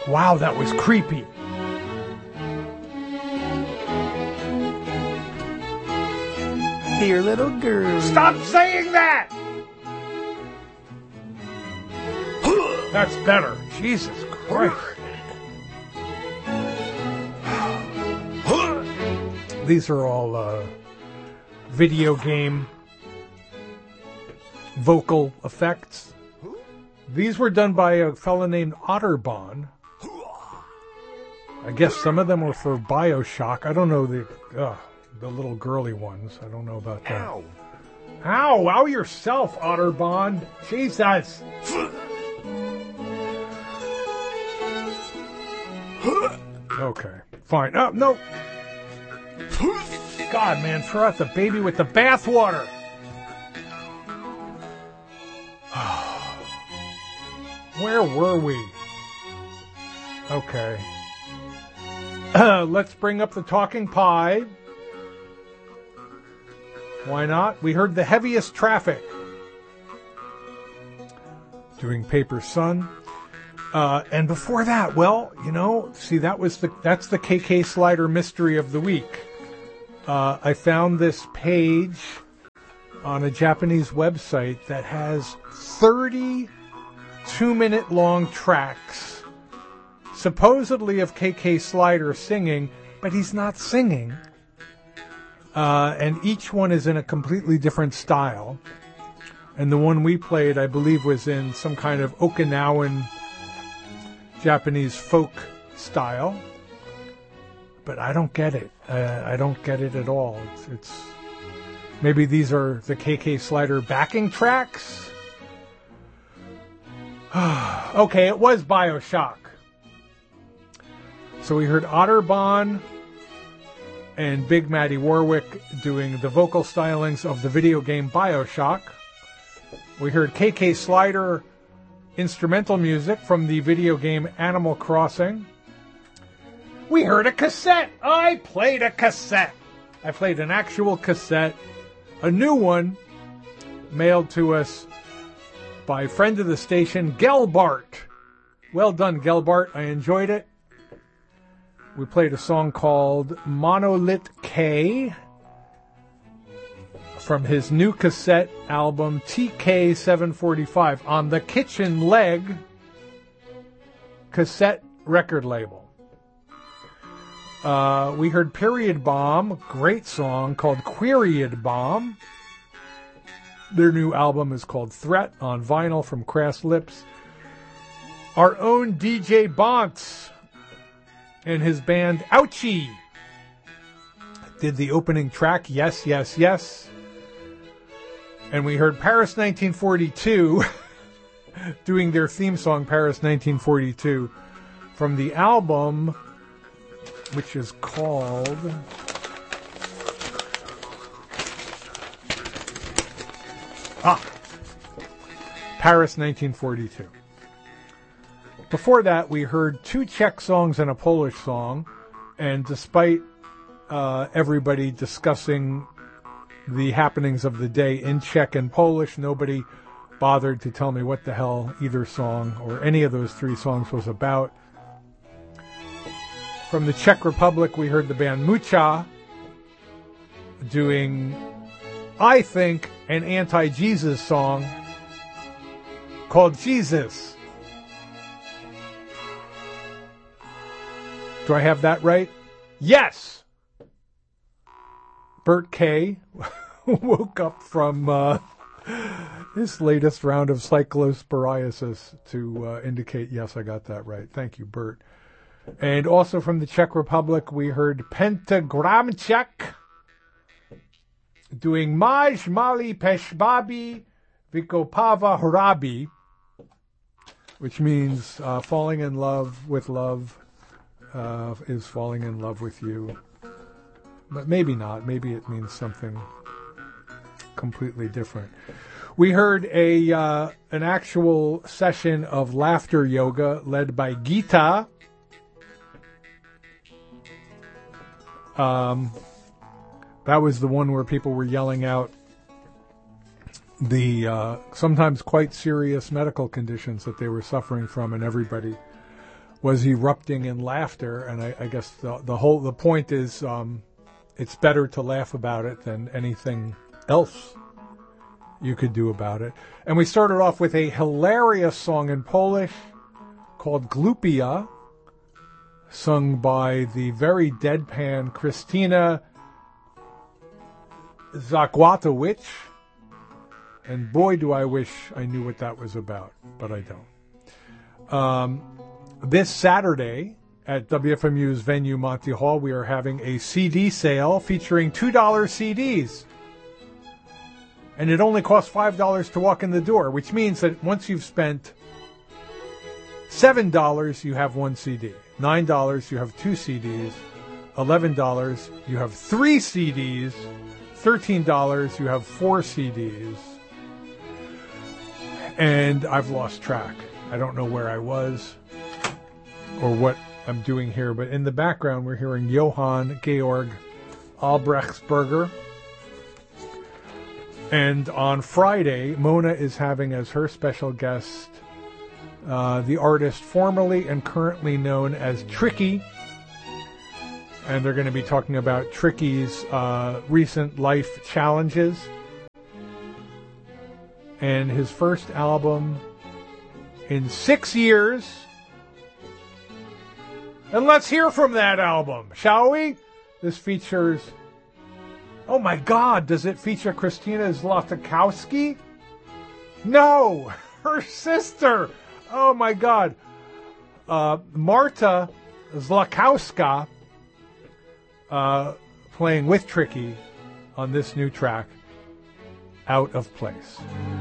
Wow, that was creepy. Dear little girl. Stop saying that! That's better. Jesus Christ. These are all video game vocal effects. These were done by a fella named Otterbahn. I guess some of them were for BioShock. I don't know the little girly ones. I don't know about that. Ow. Ow! Ow yourself, Otterbahn. Jesus. Okay, fine. Oh, no. God, man, throw out the baby with the bathwater. Where were we? Okay. Let's bring up the talking pie. Why not? We heard The Heaviest Traffic. Doing Paper Sun. And before that, well, you know, see, that's the KK Slider mystery of the week. I found this page on a Japanese website that has 30 2-minute long tracks, supposedly of KK Slider singing, but he's not singing. And each one is in a completely different style. And the one we played, I believe, was in some kind of Okinawan Japanese folk style. But I don't get it. I don't get it at all. It's maybe these are the KK Slider backing tracks? Okay, it was BioShock. So we heard Otterbahn and Big Matty Warwick doing the vocal stylings of the video game BioShock. We heard KK Slider instrumental music from the video game Animal Crossing. We heard a cassette. I played a cassette. I played an actual cassette, a new one, mailed to us by friend of the station, Gelbart. Well done, Gelbart. I enjoyed it. We played a song called Monolith K from his new cassette album TK745 on the Kitchen Leg cassette record label. We heard Period Bomb, great song called Queried Bomb. Their new album is called Threat on vinyl from Crass Lips. Our own DJ Bonts and his band Ouchie did the opening track, Yes, Yes, Yes. And we heard Paris 1942 doing their theme song, Paris 1942, from the album, which is called Paris 1942. Before that, we heard two Czech songs and a Polish song, and despite everybody discussing the happenings of the day in Czech and Polish, nobody bothered to tell me what the hell either song or any of those three songs was about. From the Czech Republic, we heard the band Mucha doing, I think, an anti-Jesus song called Jesus. Do I have that right? Yes! Bert K. woke up from his latest round of cyclosporiasis to indicate, yes, I got that right. Thank you, Bert. And also from the Czech Republic, we heard Pentagramchak doing Maj Mali Peshbabi Vikopava Harabi, which means falling in love with love is falling in love with you. But maybe not. Maybe it means something completely different. We heard an actual session of laughter yoga led by Gita. That was the one where people were yelling out the sometimes quite serious medical conditions that they were suffering from, and everybody was erupting in laughter, and I guess the point is it's better to laugh about it than anything else you could do about it. And we started off with a hilarious song in Polish called Glupia, sung by the very deadpan Christina Zakłatowicz. And boy, do I wish I knew what that was about, but I don't. This Saturday at WFMU's venue, Monty Hall, we are having a CD sale featuring $2 CDs. And it only costs $5 to walk in the door, which means that once you've spent $7, you have one CD. $9, you have two CDs. $11, you have three CDs. $13, you have four CDs. And I've lost track. I don't know where I was or what I'm doing here, but in the background we're hearing Johann Georg Albrechtsberger. And on Friday, Mona is having as her special guest the artist formerly and currently known as Tricky. And they're going to be talking about Tricky's recent life challenges and his first album in 6 years. And let's hear from that album, shall we? This features... Oh my God, does it feature Christina Zlatkowski? No, her sister. Oh my God. Marta Zlakowska playing with Tricky on this new track, Out of Place.